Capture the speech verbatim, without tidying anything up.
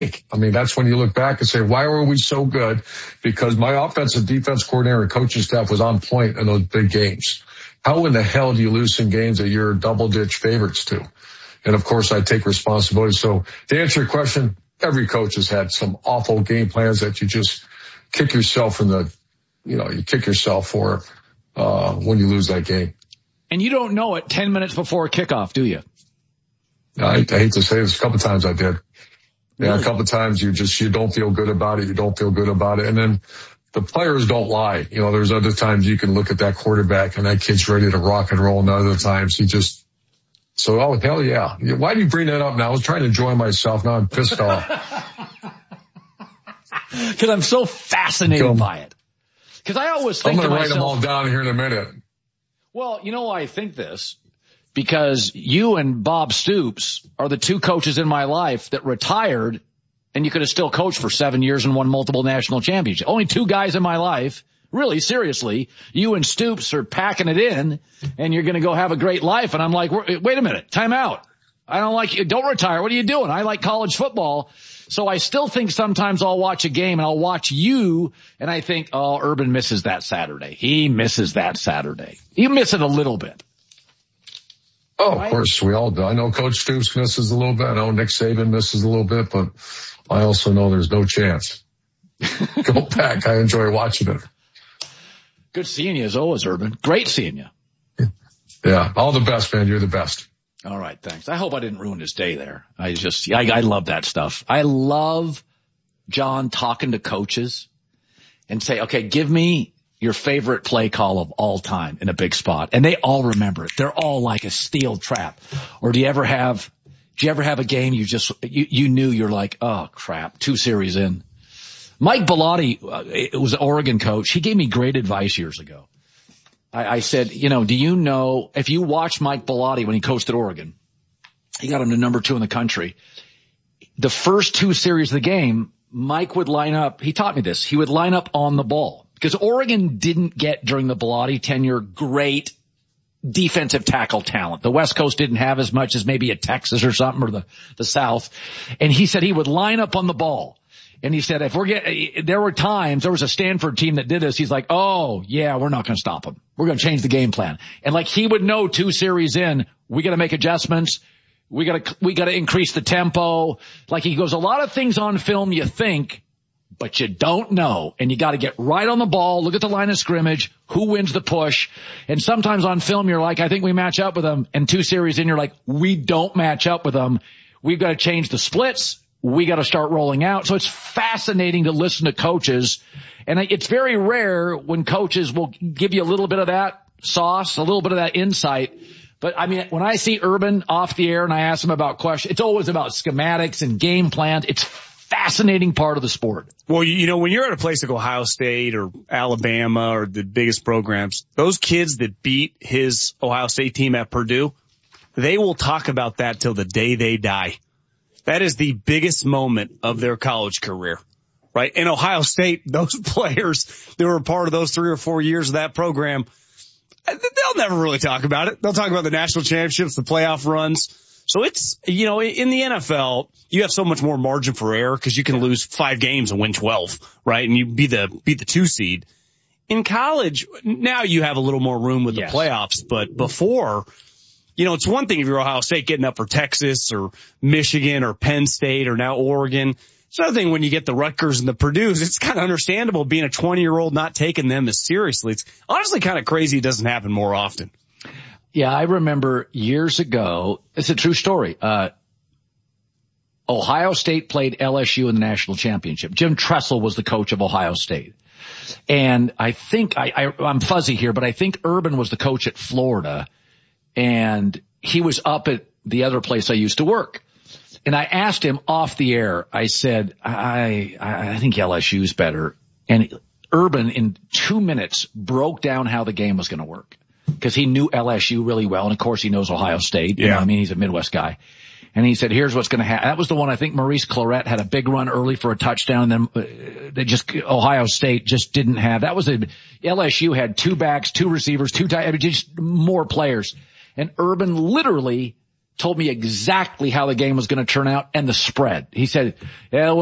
I mean, that's when you look back and say, why were we so good? Because my offensive defense coordinator and coaching staff was on point in those big games. How in the hell do you lose some games that you're double-ditch favorites to? And, of course, I take responsibility. So to answer your question, every coach has had some awful game plans that you just kick yourself in the, you know, you kick yourself for uh when you lose that game. And you don't know it ten minutes before kickoff, do you? I, I hate to say this, a couple of times I did. Yeah, really? A couple of times you just, you don't feel good about it. You don't feel good about it. And then the players don't lie. You know, there's other times you can look at that quarterback and that kid's ready to rock and roll. And other times he just, so, oh, hell yeah. Why do you bring that up now? I was trying to enjoy myself. Now I'm pissed off. Because I'm so fascinated Come. by it. Because I always think I'm going to write myself, them all down here in a minute. Well, you know why I think this? Because you and Bob Stoops are the two coaches in my life that retired, and you could have still coached for seven years and won multiple national championships. Only two guys in my life. Really, seriously, you and Stoops are packing it in, and you're going to go have a great life. And I'm like, wait a minute, time out. I don't like you. Don't retire. What are you doing? I like college football. So I still think sometimes I'll watch a game and I'll watch you and I think, oh, Urban misses that Saturday. He misses that Saturday. You miss it a little bit. Oh, right? Of course, we all do. I know Coach Stoops misses a little bit. I know Nick Saban misses a little bit, but I also know there's no chance. Go Pack. I enjoy watching it. Good seeing you as always, Urban. Great seeing you. Yeah. All the best, man. You're the best. All right. Thanks. I hope I didn't ruin his day there. I just, I, I love that stuff. I love John talking to coaches and say, okay, give me your favorite play call of all time in a big spot. And they all remember it. They're all like a steel trap. Or do you ever have, do you ever have a game you just, you, you knew you're like, oh crap, two series in. Mike Bellotti uh, was an Oregon coach. He gave me great advice years ago. I, I said, you know, do you know, if you watch Mike Bellotti when he coached at Oregon, he got him to number two in the country. The first two series of the game, Mike would line up. He taught me this. He would line up on the ball because Oregon didn't get during the Bellotti tenure great defensive tackle talent. The West Coast didn't have as much as maybe a Texas or something or the, the South. And he said he would line up on the ball. And he said, if we're getting, there were times, there was a Stanford team that did this. He's like, oh yeah, we're not going to stop them. We're going to change the game plan. And like he would know two series in, we got to make adjustments. We got to, we got to increase the tempo. Like he goes, a lot of things on film you think, but you don't know. And you got to get right on the ball. Look at the line of scrimmage. Who wins the push? And sometimes on film, you're like, I think we match up with them. And two series in, you're like, we don't match up with them. We've got to change the splits. We got to start rolling out. So it's fascinating to listen to coaches. And it's very rare when coaches will give you a little bit of that sauce, a little bit of that insight. But I mean, when I see Urban off the air and I ask him about questions, it's always about schematics and game plans. It's fascinating part of the sport. Well, you know, when you're at a place like Ohio State or Alabama or the biggest programs, those kids that beat his Ohio State team at Purdue, they will talk about that till the day they die. That is the biggest moment of their college career, right? In Ohio State, those players that were a part of those three or four years of that program, they'll never really talk about it. They'll talk about the national championships, the playoff runs. So it's, you know, in the N F L, you have so much more margin for error because you can lose five games and win twelve, right? And you be the, be the two seed. In college, now you have a little more room with the yes. playoffs, but before, you know, it's one thing if you're Ohio State getting up for Texas or Michigan or Penn State or now Oregon. It's another thing when you get the Rutgers and the Purdues. It's kind of understandable being a twenty-year-old not taking them as seriously. It's honestly kind of crazy it doesn't happen more often. Yeah, I remember years ago, it's a true story. Uh, Ohio State played L S U in the national championship. Jim Tressel was the coach of Ohio State. And I think, I, I, I'm fuzzy here, but I think Urban was the coach at Florida. And he was up at the other place I used to work. And I asked him off the air, I said, I, I think L S U's better. And Urban in two minutes broke down how the game was going to work because he knew L S U really well. And of course he knows Ohio State. You yeah. know, I mean, he's a Midwest guy. And he said, here's what's going to happen. That was the one I think Maurice Clarett had a big run early for a touchdown. And then uh, they just, Ohio State just didn't have, that was a, L S U had two backs, two receivers, two tight, just more players. And Urban literally told me exactly how the game was going to turn out and the spread. He said, yeah,